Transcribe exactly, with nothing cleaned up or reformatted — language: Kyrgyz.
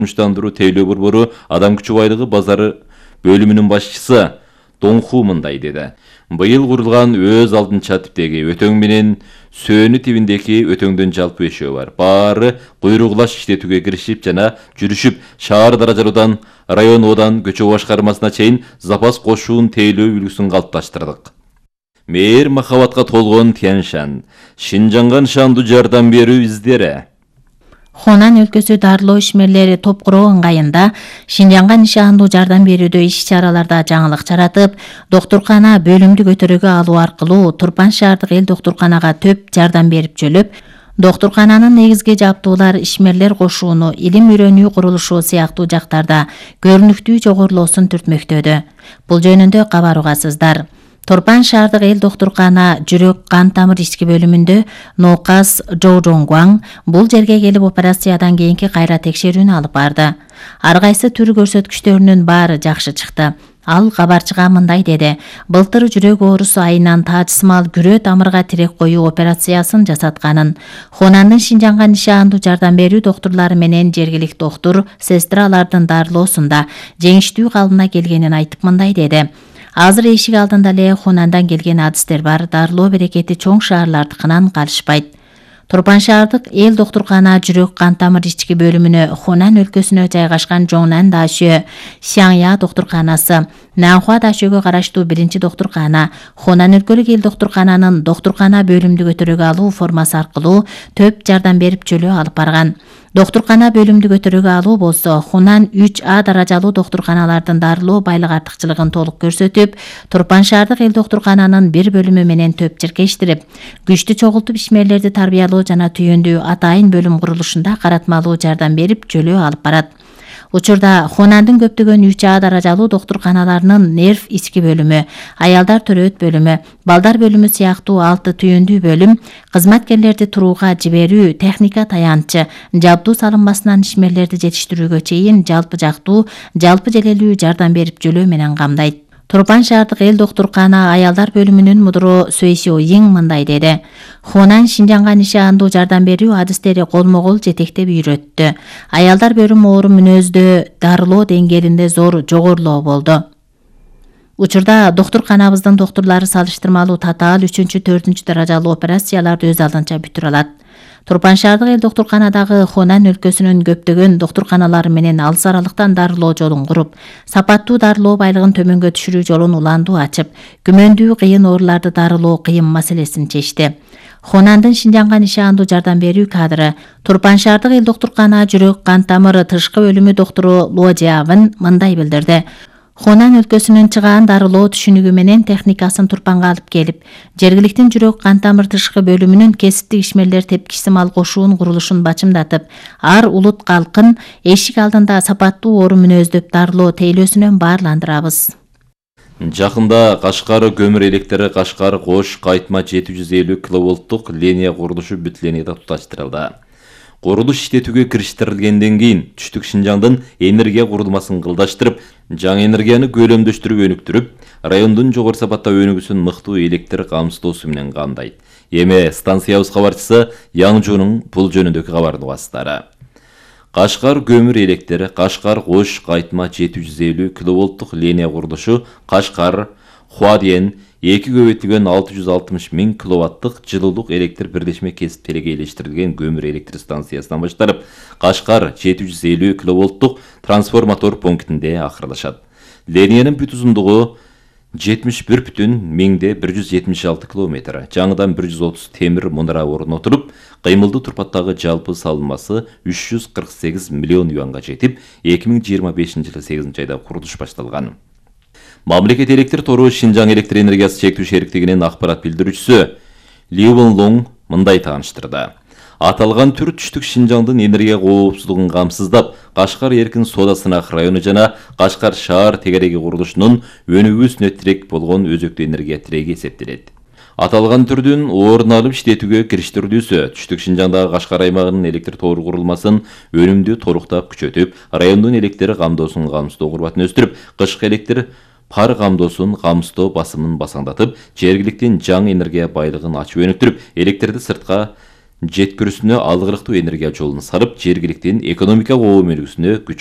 Муштандыруу тейлөө борбору адам күчү байлыгы базары бөлүмүнүн башчысы Доңху мындай деди. Быйыл курулган өз алдынча типтеги өтөң менен сөөнү тибиндеги өтөңдөн жалпы өшөө бар. Баары куйругулаш иштетүүгө киришип жана жүрүшүп, шаар даражалуудан район одан көчө башкармасына чейин запас кошуун тейлөө үлгүсүн калыпташтырдык. Мээр махабатка толгон Тяньшан, Шинжаңга нышандуу жардам берүү издери. Хонан өлкөсү дарылоо ишмерлери топ куруу ыңгайында Шинжаңга нишандуу жардам берүүдө иш-чараларда жаңылык жаратып, доктуркана бөлүмдү көтөрүүгө алуу аркылуу Турпан шаардык эл доктурканага төп жардам берип жөлөп, доктуркананын негизги жаптуулар ишмерлер кошууну, илим үйрөнүү курулушу сыяктуу жактарда көрүнүктүү жогорулоосун түртмөктөдү. Бул жөнүндө кабар угасыздар. Турпан шаардык эл доктуркана жүрөк кан тамыр ички бөлүмүндө ноокас Жо Жоңгваң бул жерге келип операциядан кийинки кайра текшерүүнү алып барды. Ар кайсы түр көрсөткүчтөрүнүн баары жакшы чыкты. Ал кабарчыга мындай деди. Былтыр жүрөк оорусу айынан таажсымал күрөө тамырга тирек коюу операциясын жасатканын, Хонандын Шинжаңга нишандуу жардам берүү доктурлары менен жергиликтүү доктур, сестралардын дарылоосунда жеңиштүү калыбына келгенин айтып мындай деди. Азыр эшик алдында эле Хонандан келген адистер бар, дарылоо берекети чоң шаарлардыкынан калышпайт. Турпан шаардык эл доктуркана жүрөк кан тамыр ички бөлүмүнө Хонан өлкөсүнө жайгашкан Жоңнан дашө Сяңя доктурканасы, Нанхуа дашөөгө караштуу биринчи доктуркана, Хонан өлкөлүк эл доктуркананын доктуркана бөлүмдү көтөрүүгө алуу формасы аркылуу төп жардам берип жөлөө алып барган. Доктуркана бөлүмдү көтөрүүгө алуу болсо Хонан үч А даражалуу доктурканалардын дарылоо байлык артыкчылыгын толук көрсөтүп, Турпан шаардык эл доктуркананын бир бөлүмү менен төп чиркештирип, күчтү чогултуп ишмерлерди тарбиялоо жана түйүндүү атайын бөлүм курулушунда каратмалуу жардам берип жөлөө алып барат. Учурда Хонандын көптөгөн үч А даражалуу доктурканаларынын нерв ички бөлүмү, аялдар төрөт бөлүмү, балдар бөлүмү сыяктуу алты түйүндүү бөлүм кызматкерлерди турууга жиберүү, техника таянчы, жабдуу салынмасынан ишмерлерди жетиштирүүгө чейин жалпы жактуу, жалпы желелүү жардам берип жөлөө менен камдайт. Турпан шаардык эл доктуркана аялдар бөлүмүнүн мудуру Сөйсө Иң мындай деди. Хонан Шинжаңга нишандуу жардам берүү адистери колмо-кол жетектеп үйрөттү. Аялдар бөлүмү оору мүнөздө дарылоо деңгээлинде зор жогорулоо болду. Учурда доктурканабыздын доктурлары салыштырмалуу татаал үчүнчү, төртүнчү даражалуу операцияларды өз алдынча бүтүрө алат. Турпан шаардык эл доктурканадагы Хонан өлкөсүнүн көптөгөн доктурканалары менен алыс аралыктан дарылоо жолун куруп, сапаттуу дарылоо байлыгын төмөнгө түшүрүү жолун уландуу ачып, күмөндүү кыйын ооруларды дарылоо кыйын маселесин чечти. Хонандын Шинжаңга нишандуу жардам берүү кадры Турпан шаардык эл доктуркана жүрөк кан тамыр тышкы бөлүмү доктуру Ло Жиавын мындай билдирди. Хонан өлкөсүнүн чыгаан дарылоо түшүнүгү менен техникасын Турпанга алып келип, жергиликтин жүрөк кан тамыр тышкы бөлүмүнүн кесиптик ишмерлер тепкичи мал кошуун курулушун бачымдатып, ар улут калкын эшик алдында сапаттуу оору мүнөздөп дарылоо тейлөөсүнөн баарландырабыз. Жакында Кашкар көмүр электри Кашкар Кош кайтма жети жүз элүү киловолттук линия курулушу бүт линияда туташтырылды. Курулуш иштетүүгө кириштирилгенден кийин түштүк Шинжаңдын энергия курулмасын кылдаштырып, жаңы энергияны көлөмдөштүрүп өнүктүрүп, райондун жогору сапатта өнүгүүсүн мыктуу электр камсыздоосу менен камдайт. Эми станциябыз кабарчысы Яңжунун бул жөнүндөгү кабарын угасыздар. Кашкар көмүр электри Кашкар Кош кайтма жети жүз элүү киловолттук линия курулушу Кашкар Хуаден эки көбөйтүлгөн алты жүз алтымыш миң киловаттык жылуулук электр бирдешме кесип телегейлештирилген көмүр электр станциясынан башталып, Кашкар жети жүз элүү киловолттук трансформатор пунктинде акырылышат. Линиянын бүт узундугу жетимиш бир бүтүн миңде бир жүз жетимиш алты километр. Жаңыдан бир жүз отуз темир мунара орнотулуп, кыймылдуу турпаттагы жалпы салынмасы үч жүз кырк сегиз миллион юанга жетип, эки миң жыйырма бешинчи жылы сегизинчи айда курулуш башталган. Мамлекет электр тору Шинжаң электр энергиясы чектүү шериктигинин акпарат билдирүүчүсү Ли Вонлоң мындай тааныштырды. Аталган түр түштүк Шинжаңдын энергия коопсуздугун камсыздап, Кашкар эркин соода сынак району жана Кашкар шаар тегереги курулушунун өнүгүүсүнө тирек болгон өзөктүү энергия тиреги эсептелет. Аталган түрдүн орун алып иштетүүгө кириштирүүсү түштүк Шинжаңдагы Кашкар аймагынын электр тору курулмасын өнүмдүү торуктап күчөтүп, райондун электр камдоосун камсыздоо курбатын өстүрүп, кышкы электр пар камдоосун камсыздоо басымын басаңдатып, жергиликтин жаңы энергия байлыгын ачып өнүктүрүп, электрди сыртка жеткирүүсүнө алгырыктуу энергия жолун сарып, жергиликтин экономикалык обо-мүлкүсүнө күч